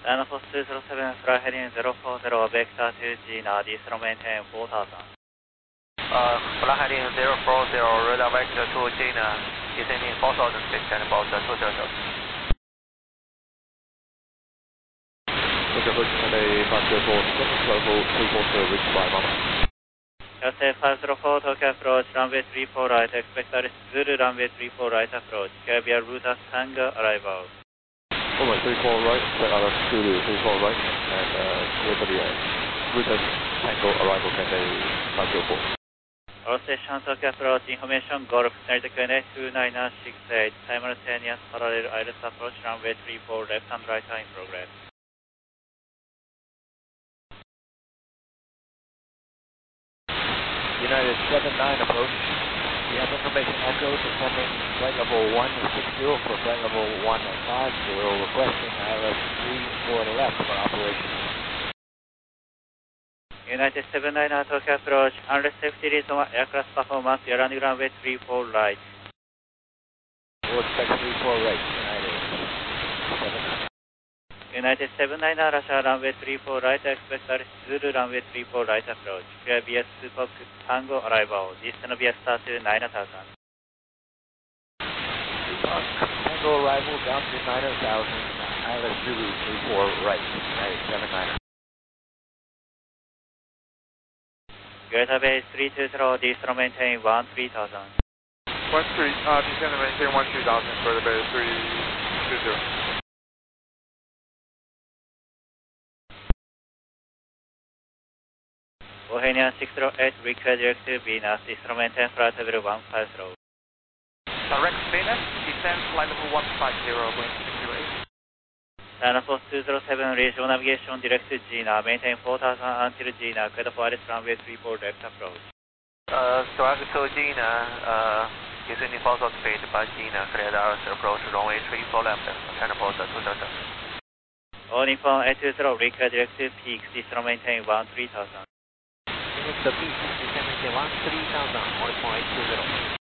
Dynafos 207, fly heading 040, vector to Gina, descend maintain 4000. Fly heading 040, radar vector to Gina, descending 4000 feet, Dynafos 207. level 240, reach by Mama. Chassis 504, Tokyo approach, runway 34 right, expect Zulu runway 34 right approach, Caribbean route as Tango, arrival. Alright, 34 right, expect Zulu 34 right, and clear for the route as Tango, arrival Cathay 504. All station Tokyo approach, information Golf, United Connect 29968, simultaneous parallel ILS approach, runway 34, left and right are in progress. United 79 approach. We have information echo descending flight level 160 for flight level 150, requesting ILS 34 left for operation. United 79 Tokyo approach, unless safety reason aircraft performance, you're running runway 34 right. We'll expect 34 right, United 79. United 79 Russia runway 34 right, expect Zulu runway 34 right approach. Clear BS Super Tango arrival. Distance BS start to 9000. Tango arrival down to 9000, ILS Zulu 34 right, United 79. Delta Base 320, distance maintain 13000. descend and maintain 13000, Delta Base 320. Bohemian 608, request direct to Venus, distance maintain flight level 150. Direct Venus, descend flight level 150, going to 608. Dynafos 207, regional navigation direct to Gina, maintain 4000 until Gina, clear for Alice runway 34 left approach. Direct to Gina, descending 4000 feet by Gina, clear the ILS approach, runway 34 left, Dynafos 207. All Nippon 820, request direct to Peak, distance maintain 13000. The peak, descending to 13000, 1.20.